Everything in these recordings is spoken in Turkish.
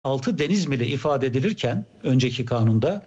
6 deniz mili ifade edilirken önceki kanunda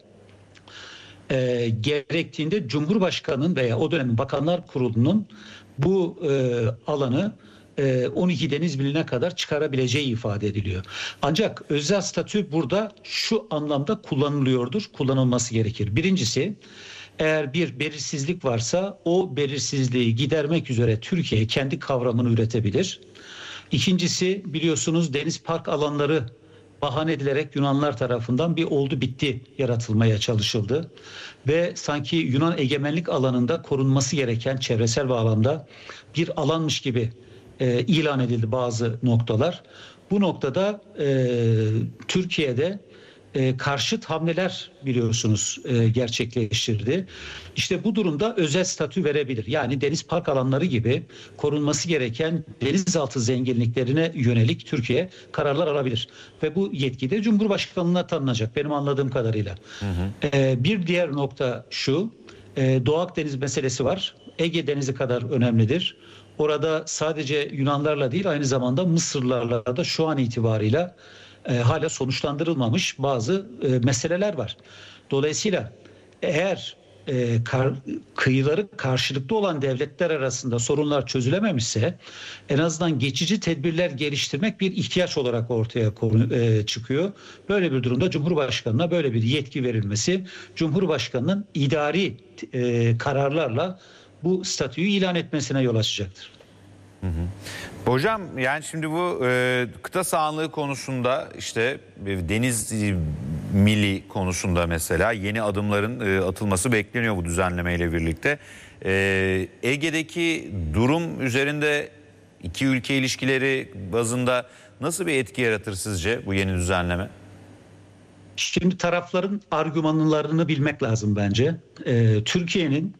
gerektiğinde Cumhurbaşkanı'nın veya o dönemin Bakanlar Kurulu'nun bu alanı 12 deniz miline kadar çıkarabileceği ifade ediliyor. Ancak özel statü burada şu anlamda kullanılıyordur, kullanılması gerekir. Birincisi, eğer bir belirsizlik varsa o belirsizliği gidermek üzere Türkiye kendi kavramını üretebilir. İkincisi, biliyorsunuz deniz park alanları bahane edilerek Yunanlar tarafından bir oldu bitti yaratılmaya çalışıldı. Ve sanki Yunan egemenlik alanında korunması gereken çevresel bağlamda bir alanmış gibi ilan edildi bazı noktalar. Bu noktada Türkiye'de karşıt hamleler biliyorsunuz gerçekleştirdi. İşte bu durumda özel statü verebilir. Yani deniz park alanları gibi korunması gereken denizaltı zenginliklerine yönelik Türkiye kararlar alabilir. Ve bu yetki de Cumhurbaşkanlığına tanınacak benim anladığım kadarıyla. Hı hı. Bir diğer nokta şu, Doğu Akdeniz meselesi var. Ege Denizi kadar önemlidir. Orada sadece Yunanlarla değil aynı zamanda Mısırlarla da şu an itibarıyla hala sonuçlandırılmamış bazı meseleler var. Dolayısıyla eğer kıyıları karşılıklı olan devletler arasında sorunlar çözülememişse en azından geçici tedbirler geliştirmek bir ihtiyaç olarak ortaya çıkıyor. Böyle bir durumda Cumhurbaşkanı'na böyle bir yetki verilmesi Cumhurbaşkanı'nın idari kararlarla bu statüyü ilan etmesine yol açacaktır. Hı hı. Hocam yani şimdi bu kıta sahanlığı konusunda işte deniz mili konusunda mesela yeni adımların atılması bekleniyor bu düzenlemeyle birlikte. Ege'deki durum üzerinde iki ülke ilişkileri bazında nasıl bir etki yaratır sizce bu yeni düzenleme? Şimdi tarafların argümanlarını bilmek lazım bence. Türkiye'nin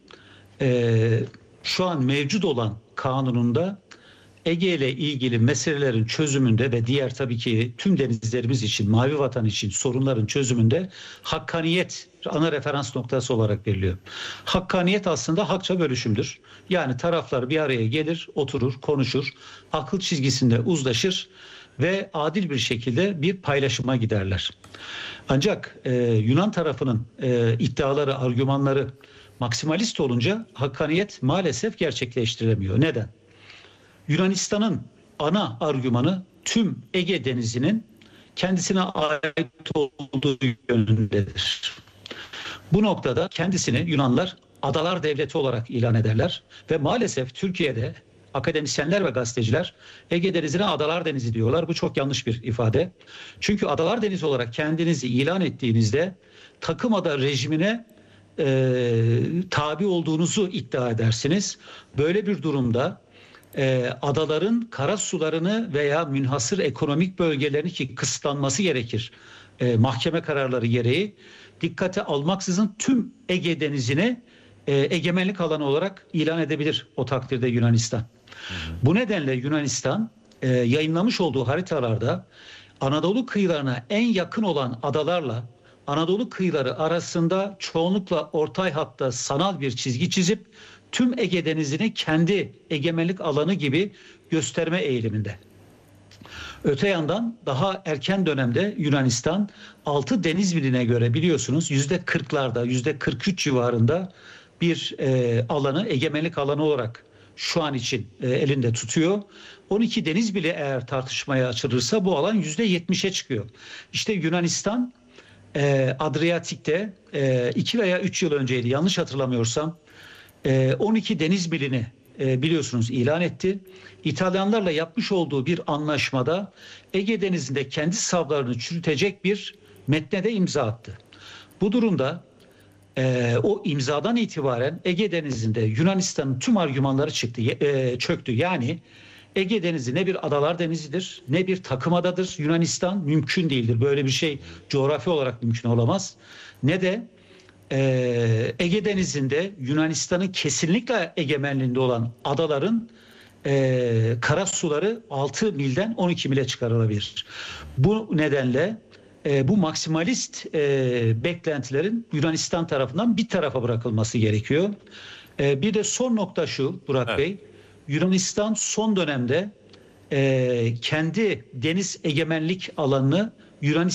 şu an mevcut olan kanununda Ege ile ilgili meselelerin çözümünde ve diğer tabii ki tüm denizlerimiz için, Mavi Vatan için sorunların çözümünde hakkaniyet ana referans noktası olarak veriliyor. Hakkaniyet aslında hakça bölüşümdür. Yani taraflar bir araya gelir, oturur, konuşur, akıl çizgisinde uzlaşır ve adil bir şekilde bir paylaşıma giderler. Ancak Yunan tarafının iddiaları, argümanları maksimalist olunca hakkaniyet maalesef gerçekleştirilemiyor. Neden? Yunanistan'ın ana argümanı tüm Ege Denizi'nin kendisine ait olduğu yönündedir. Bu noktada kendisini Yunanlar adalar devleti olarak ilan ederler ve maalesef Türkiye'de akademisyenler ve gazeteciler Ege Denizi'ne adalar denizi diyorlar. Bu çok yanlış bir ifade. Çünkü adalar denizi olarak kendinizi ilan ettiğinizde takımada rejimine tabi olduğunuzu iddia edersiniz. Böyle bir durumda adaların kara sularını veya münhasır ekonomik bölgelerini ki kısıtlanması gerekir mahkeme kararları gereği dikkate almaksızın tüm Ege Denizi'ne egemenlik alanı olarak ilan edebilir o takdirde Yunanistan. Bu nedenle Yunanistan yayınlamış olduğu haritalarda Anadolu kıyılarına en yakın olan adalarla Anadolu kıyıları arasında çoğunlukla ortay hatta sanal bir çizgi çizip tüm Ege Denizi'ni kendi egemenlik alanı gibi gösterme eğiliminde. Öte yandan daha erken dönemde Yunanistan 6 deniz miline göre biliyorsunuz %40'larda %43 civarında bir alanı egemenlik alanı olarak şu an için elinde tutuyor. 12 deniz bile eğer tartışmaya açılırsa bu alan %70'e çıkıyor. İşte Yunanistan Adriyatik'te 2 veya 3 yıl önceydi yanlış hatırlamıyorsam 12 deniz milini biliyorsunuz ilan etti. İtalyanlarla yapmış olduğu bir anlaşmada Ege Denizi'nde kendi savlarını çürütecek bir metne de imza attı. Bu durumda o imzadan itibaren Ege Denizi'nde Yunanistan'ın tüm argümanları çöktü. Yani Ege Denizi ne bir adalar denizidir ne bir takım adadır. Yunanistan mümkün değildir. Böyle bir şey coğrafi olarak mümkün olamaz. Ne de Ege Denizi'nde Yunanistan'ın kesinlikle egemenliğinde olan adaların kara suları 6 milden 12 mile çıkarılabilir. Bu nedenle bu maksimalist beklentilerin Yunanistan tarafından bir tarafa bırakılması gerekiyor. Bir de son nokta şu Burak Bey. Yunanistan son dönemde kendi deniz egemenlik alanını Yunanistan